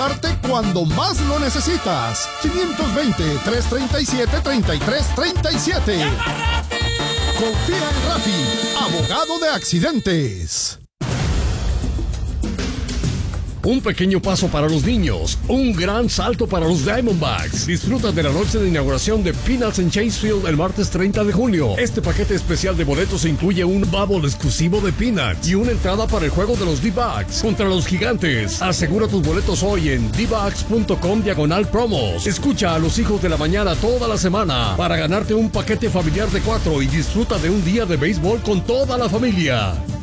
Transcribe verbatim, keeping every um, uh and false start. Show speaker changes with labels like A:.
A: cuando más lo necesitas. quinientos veinte, trescientos treinta y siete, treinta y tres treinta y siete. Confía en Rafi, abogado de accidentes.
B: Un pequeño paso para los niños, un gran salto para los Diamondbacks. Disfruta de la noche de inauguración de Peanuts en Chase Field el martes treinta de junio. Este paquete especial de boletos incluye un bubble exclusivo de Peanuts y una entrada para el juego de los D-Backs contra los Gigantes. Asegura tus boletos hoy en d backs punto com diagonal promos. Escucha a los hijos de la mañana toda la semana para ganarte un paquete familiar de cuatro y disfruta de un día de béisbol con toda la familia.